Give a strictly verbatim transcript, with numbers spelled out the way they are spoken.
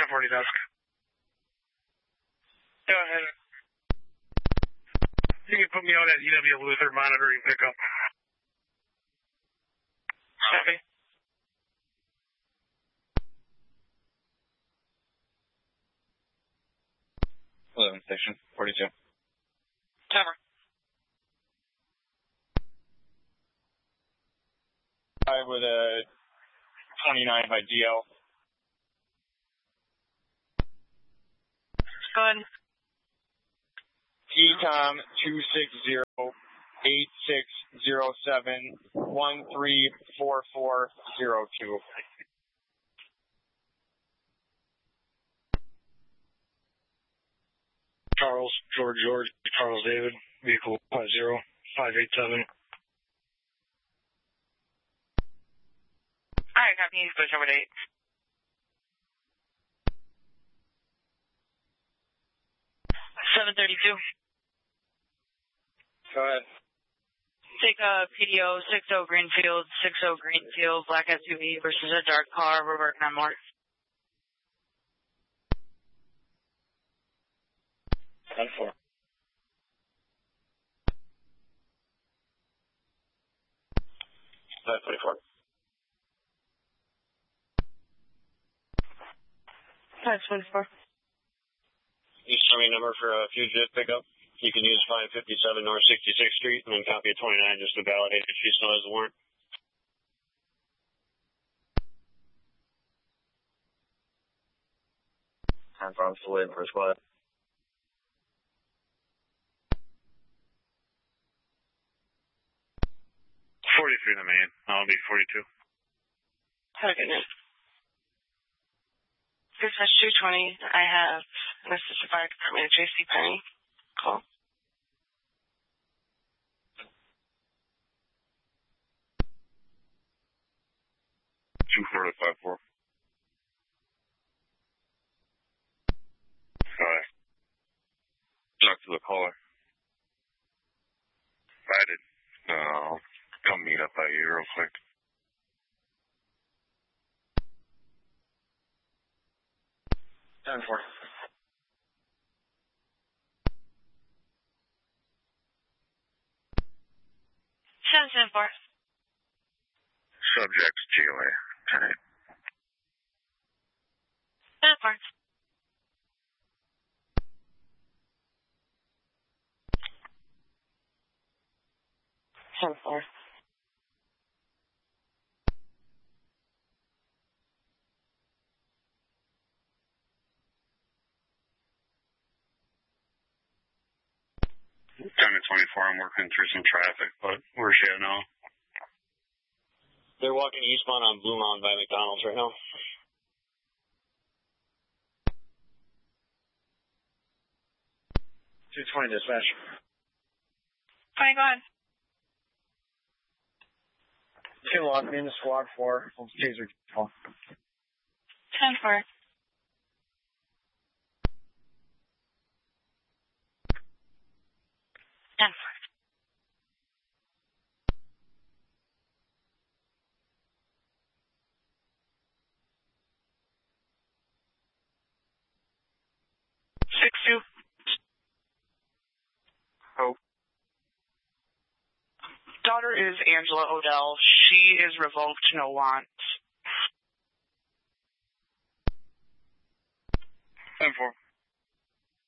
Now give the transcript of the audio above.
ten forty dusk. Go ahead. You can put me on at E W Luther monitoring pickup. Copy. eleven station, forty-two. Timer. Five with a twenty-nine by D L. Go ahead. E T O M two six zero eight six zero seven one three four four zero two. Charles, George, George, Charles David, vehicle five zero five eight seven. Alright, copy, push over to eight. seven thirty-two. Go ahead. Take a P D O, six oh Greenfield, six oh Greenfield, black S U V versus a dark car. We're working on more. ten four. five forty-four. five twenty-four. You show me a number for a fugitive pickup. You can use five fifty-seven North sixty-sixth Street and then copy a twenty-nine just to validate if she still has the warrant. I'm still waiting for a squad. forty-three in the main. I'll be forty-two. Have a good night. Dispatch two twenty, I have an assistant fire department at J C Penney. Call. two four five four. Alright. Talk to the caller. I did. Uh, come meet up by you real quick. ten four. seven seven four. Subject's G O A. Alright. seven four. seven four. ten to twenty-four, I'm working through some traffic, but where's she at now? They're walking eastbound on Blue Mountain by McDonald's right now. two twenty dispatch. Fine, go ahead. You can lock me in the squad four. Let's taser call. ten four. ten four. six two. Oh. Daughter is Angela Odell. She is revoked, no want. ten four.